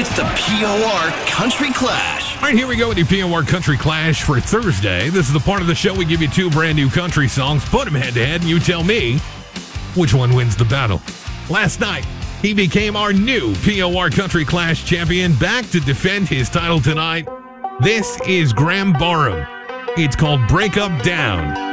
It's the POR Country Clash. All right, here we go with your POR Country Clash for Thursday. This is the part of the show we give you two brand new country songs, put them head to head, and you tell me which one wins the battle. Last night, he became our new POR Country Clash champion, back to defend his title tonight. This is Graham Barham. It's called Break Up Down.